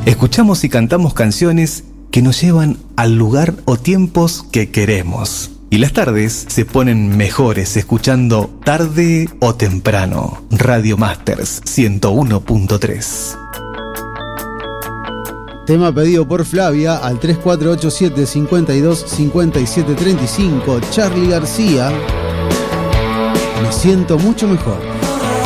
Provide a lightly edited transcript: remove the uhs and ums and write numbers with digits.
Escuchamos y cantamos canciones que nos llevan al lugar o tiempos que queremos. Y las tardes se ponen mejores escuchando Tarde o Temprano. Radio Masters 101.3. Tema pedido por Flavia al 3487 52 57 35. Charly García. Me siento mucho mejor.